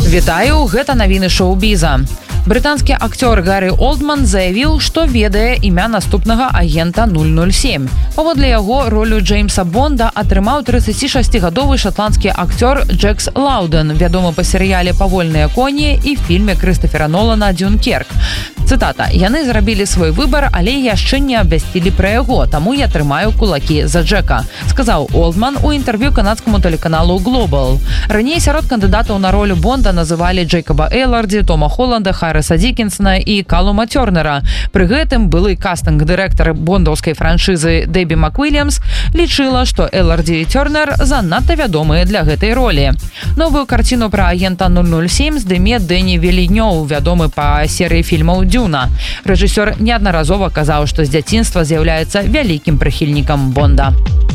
Вітаю, гэта навіны шоу-біза. Брытанскі актёр Гарі Олдман заявіў, што ведае імя наступнага агента 007. Паводле яго ролю Джеймса Бонда атрымаў 36-гадовы шатландскі актёр Джекс Лауден, вядомы па серыяле «Павольныя коні» і фільме Крыстафера Нолана «Дюнкерк». Цытата: «Яны зрабілі свой выбар, але яшчэ не абвясцілі пра яго, таму я трымаю кулакі за Джека», сказаў Олдман у інтэрв'ю канадскаму тэлеканалу Global. Раней сярод кандыдатаў на ролю Бонда называлі Джейкаба Эйларді, Тома Холланда, Харриса Диккенсона і Калума Тернера. Пры гэтым былы кастынг-дырэктар бондаўскай франшызы Дэбі МакВільямс лічыла, што Эйларді і Тернер занадта вядомыя для гэтай ролі. Новую карціну пра агента 007 здыме Дэні Вільнёў, вядомы па серыі фільмаў «Дюна». Рэжысёр неаднаразова казаў, што з дзяцінства з'яўляецца вялікім прыхільнікам Бонда.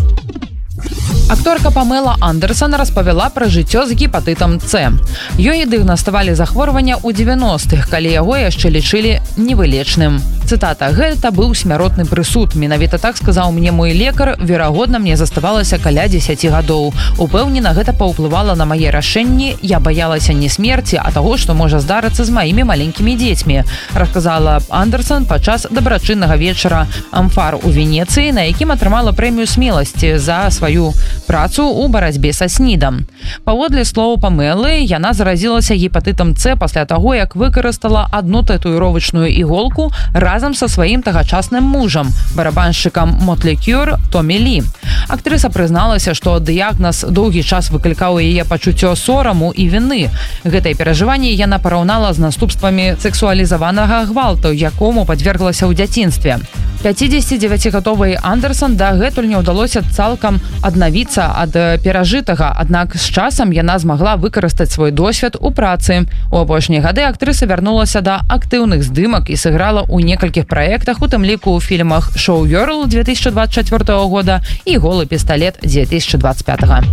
Акторка Памела Андерсон распавяла пра жыццё з гепатытам С. Ёй дыягнаставалі захворванне ў 90-х, калі яго яшчэ лічылі невылечным. Цытата: «Гэта быў смяротны прысуд. Менавіта так сказаў мне мой лекар. Верагодна, мне заставалася каля 10 гадоў. Упэўнена, гэта паўплывала на мае рашэнні. Я баялася не смерці, а таго, што можа здарыцца з маімі маленькімі дзецьмі», расказала Андерсон падчас дабрачыннага вечара «Амфар» у Венецыі, на якім атрымала прэмію смеласці за сваю працу ў барацьбе са СНІДам. Паводле слоў Памелы, яна заразілася гепатытам С пасля таго, як выкарыстала адну татуіровачную іголку разам са сваім тагачасным мужам, барабаншчыкам Мотлі Крю Томі Лі. Актрыса прызналася, што дыягназ доўгі час выклікаў у яе пачуццё сораму і віны. Гэтае перажыванне яна параўнала з наступствамі сексуалізаванага гвалту, якому падверглася ў дзяцінстве. 59-гадовай Андерсон дагэтуль не ўдалося цалкам аднавіцца ад перажытага, аднак з часам яна змагла выкарыстаць свой досвед у працы. У апошнія гады актрыса вярнулася да актыўных здымак і сыграла ў некалькіх праектах, у тым ліку ў фільмах «Шоу Гёрл» 2024 года і «Голы пісталет» 2025.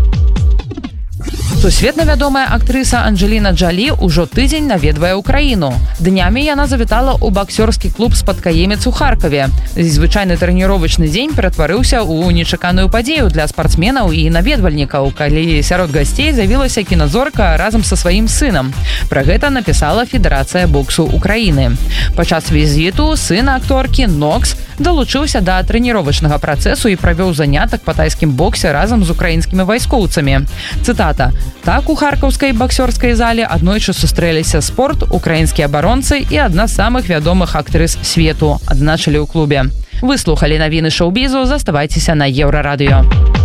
Сусветна вядомая актрыса Анджеліна Джолі ўжо тыдзень наведвае ўкраіну. Днямі яна завітала ў баксёрскі клуб «Спадкаемец» у Харкаве. Звычайны трэніровачны дзень ператварыўся ў нечаканую падзею для спартсменаў і наведвальнікаў, калі сярод гасцей з'явілася кіназорка разам са сваім сынам. Пра гэта напісала Федэрацыя боксу Украіны. Падчас візіту сын акторкі Нокс далучыўся да трэніровачнага працэсу і правёў занятак па тайскім боксе разам з украінскімі вайскоўцамі. Цытата: «Так у харкаўскай баксёрскай зале аднойчы сустрэліся спорт, украінскія абаронцы і адна з самых вядомых актрыс свету», адзначылі ў клубе. Вы слухалі навіны шоу-бізу, заставайцеся на Еўрарадыё.